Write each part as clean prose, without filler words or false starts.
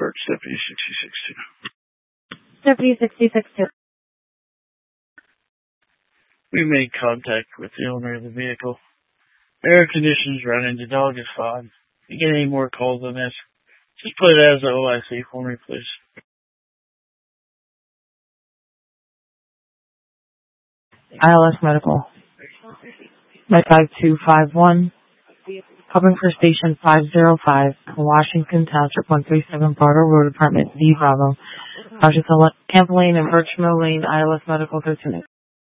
Pittsburgh, Deputy 662. Deputy 662. We made contact with the owner of the vehicle. Air conditioning's running. The dog is fine. If you get any more calls on this, just put it as an OIC for me, please. ILS Medical. My 5251. Covering for Station 505, Washington Township 137, Barter Road, Apartment D, Bravo. Washington, Camp Lane and Birchmill Lane, ILS Medical 13.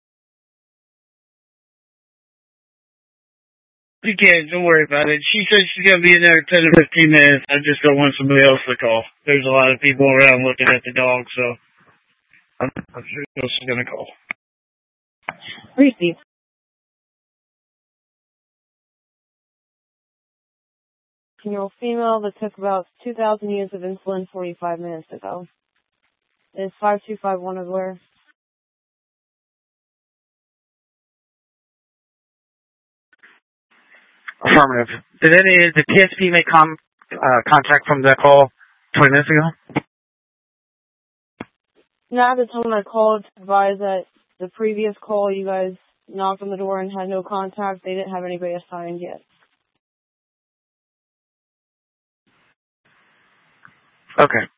You can't, don't worry about it. She said she's going to be in there in 10 to 15 minutes. I just don't want somebody else to call. There's a lot of people around looking at the dog, so I'm sure she's going to call. Receipt. Female that took about 2,000 units of insulin 45 minutes ago. Is 5251 aware? Affirmative. Did the TSP make contact from that call 20 minutes ago? No, at the time I called to advise that the previous call you guys knocked on the door and had no contact. They didn't have anybody assigned yet. Okay.